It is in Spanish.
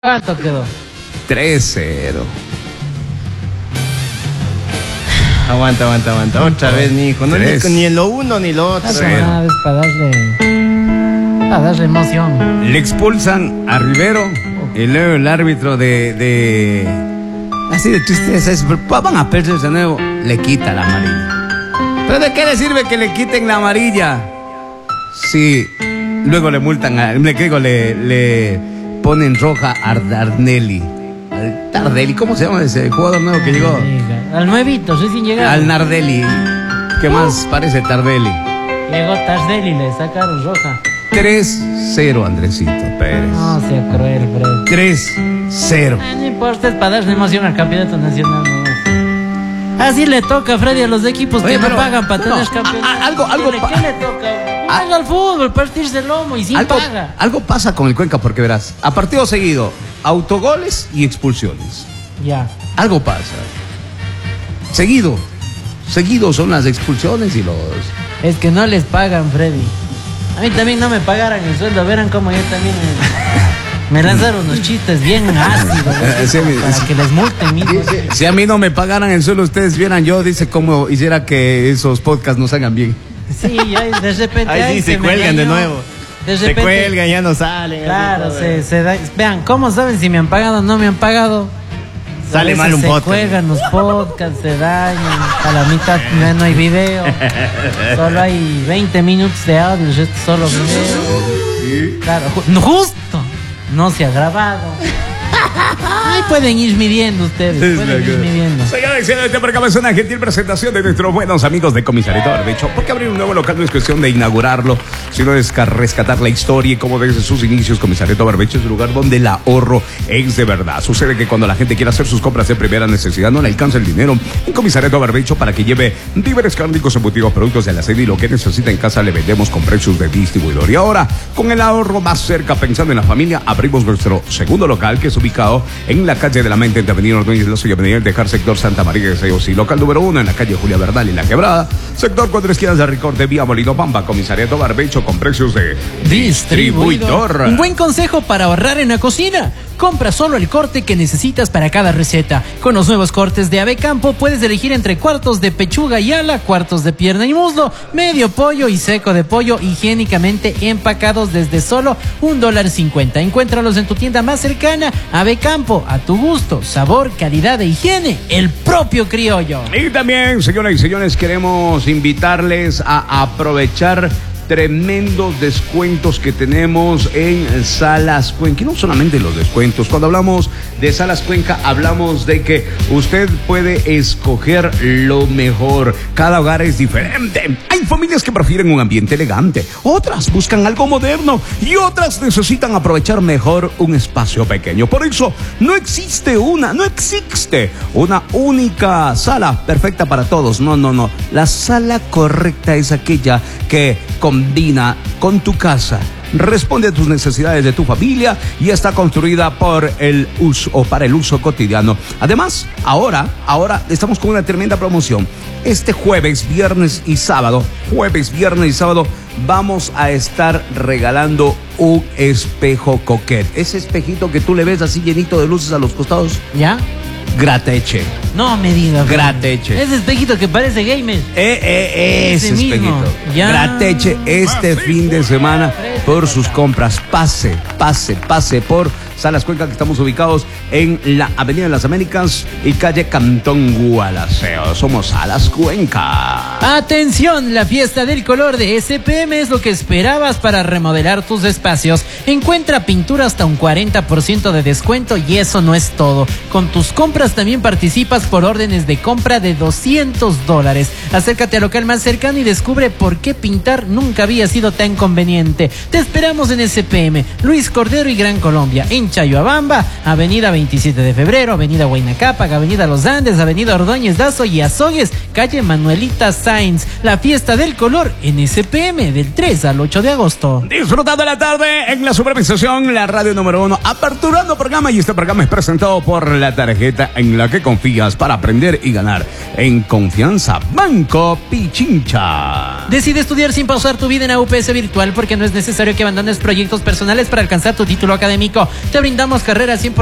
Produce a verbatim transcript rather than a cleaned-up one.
¿Cuánto quedó? tres cero. Aguanta, aguanta, aguanta. Otra vez, mi hijo. No, ni, Tres. ni en lo uno ni lo otro. Cero. Ah, es para darle, para darle emoción. Le expulsan a Rivero y luego el árbitro de, de así de tristeza es, van a perder de nuevo, le quita la amarilla. ¿Pero de qué le sirve que le quiten la amarilla? Sí, luego le multan a, le, digo, le, le ponen roja a Dardelli. Al Tardelli, ¿cómo se llama ese jugador nuevo que llegó? Al nuevito, recién llegado. Al Nardelli. ¿Qué más parece Tardelli? Llegó Tardelli y le sacaron roja. tres cero, Andresito Pérez. No sea cruel, Fred. tres cero. Ah, no importa, es para darle emoción al campeonato nacional. ¿No? Así le toca, Freddy, a los equipos. Oye, que pero, no pagan para no, tener campeonato. a- a- algo- algo ¿Qué, le, pa- ¿Qué le toca? A- Juega al fútbol, partirse el lomo y sin Algo, paga. algo pasa con el Cuenca porque verás, a partido seguido, autogoles y expulsiones. Ya. Algo pasa. Seguido. Seguido son las expulsiones y los... Es que no les pagan, Freddy. A mí también no me pagaran el sueldo. Verán cómo yo también me, me lanzaron unos chistes bien ácidos. Eh, sí, para sí. que les multen mismo. Si a mí no me pagaran el suelo, ustedes vieran yo, dice cómo hiciera que esos podcasts nos hagan bien. Sí, ahí de repente. Ahí sí se me cuelgan de dañó. nuevo. De Se repente. cuelgan, ya no salen. Claro, así todo. se, se da, vean, ¿cómo saben si me han pagado o no me han pagado? Sale A veces mal un se podcast. cuelgan los podcasts, se dañan, a la mitad ya no hay video, solo hay veinte minutos de audio, el resto solo video. Claro, ju- no, justo, no se ha grabado. Ahí pueden ir midiendo ustedes, pueden ir midiendo. Señores, señores, por acá es una gentil presentación de nuestros buenos amigos de Comisariato Barbecho. Porque abrir un nuevo local no es cuestión de inaugurarlo, sino es ca- rescatar la historia y cómo desde sus inicios Comisariato Barbecho es el lugar donde el ahorro es de verdad. Sucede que cuando la gente quiere hacer sus compras de primera necesidad no le alcanza el dinero en Comisariato Barbecho para que lleve víveres, cárnicos, embutidos, productos de la sede y lo que necesita en casa le vendemos con precios de distribuidor. Y ahora, con el ahorro más cerca, pensando en la familia, abrimos nuestro segundo local que es ubicado en la calle de la Mente, entre Avenida Ordóñez Lazo y Avenida del Tejar, sector Santa María de Seos, y local número uno en la calle Julia Bernal y La Quebrada, sector cuatro esquinas de Ricorte, vía Molino Pampa, Comisariato Barbecho con precios de distribuidor. Un buen consejo para ahorrar en la cocina. Compra solo el corte que necesitas para cada receta. Con los nuevos cortes de Ave Campo puedes elegir entre cuartos de pechuga y ala, cuartos de pierna y muslo, medio pollo y seco de pollo higiénicamente empacados desde solo un dólar cincuenta. Encuéntralos en tu tienda más cercana. Ave Campo, a tu gusto, sabor, calidad e higiene, el propio criollo. Y también, señoras y señores, queremos invitarles a aprovechar tremendos descuentos que tenemos en Salas Cuenca. Y no solamente los descuentos. Cuando hablamos de Salas Cuenca, hablamos de que usted puede escoger lo mejor. Cada hogar es diferente. Hay familias que prefieren un ambiente elegante, otras buscan algo moderno y otras necesitan aprovechar mejor un espacio pequeño. Por eso, no existe una, no existe una única sala perfecta para todos. No, no, no. La sala correcta es aquella que combina con tu casa, responde a tus necesidades de tu familia y está construida por el uso o para el uso cotidiano. Además, ahora, ahora estamos con una tremenda promoción. Este jueves, viernes y sábado, jueves, viernes y sábado, vamos a estar regalando un espejo coquet. Ese espejito que tú le ves así llenito de luces a los costados. ¿Ya? Grateche. No me digas. Grateche. Ese espejito que parece gamer. Eh, eh, ese, Ese mismo. espejito. Ya. Grateche este fin de semana por sus compras. Pase, pase, pase por Salas Cuenca, que estamos ubicados en la Avenida de las Américas y calle Cantón Gualaceo. Somos Salas Cuenca. Atención, la fiesta del color de S P M es lo que esperabas para remodelar tus espacios. Encuentra pintura hasta un cuarenta por ciento de descuento y eso no es todo. Con tus compras también participas por órdenes de compra de doscientos dólares. Acércate al local más cercano y descubre por qué pintar nunca había sido tan conveniente. Te esperamos en S P M, Luis Cordero y Gran Colombia, en Chayuabamba, Avenida veintisiete de febrero, Avenida Huayna Cápac, Avenida Los Andes, Avenida Ordóñez Lazo y Azogues, calle Manuelita Sáenz. La fiesta del color en S P M del tres al ocho de agosto. Disfrutando la tarde en la supervisación, la radio número uno, aperturando programa, y este programa es presentado por la tarjeta en la que confías para aprender y ganar en confianza. Banco Pichincha. Decide estudiar sin pausar tu vida en A U P S Virtual porque no es necesario que abandones proyectos personales para alcanzar tu título académico. Te brindamos carrera cien por ciento